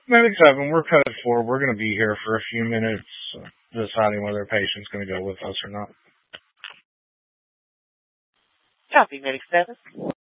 Medic 7, we're code 4. We're going to be here for a few minutes deciding whether a patient's going to go with us or not. Copy, Medic 7.